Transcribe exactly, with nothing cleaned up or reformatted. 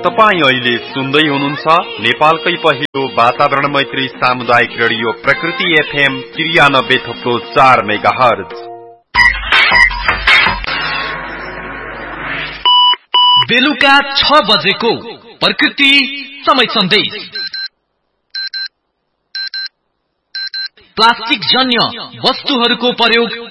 तपाई अहिले सुन्दै हुनुहुन्छ नेपालकै पहिलो वातावरण मैत्री सामुदायिक रेडियो प्रकृति एफएम त्रियानब्बे थप्लो चार मेगाहर्ज। बेलुका छ बजेको प्रकृति समय सन्देश। प्लास्टिक जन्य वस्तुहरूको प्रयोग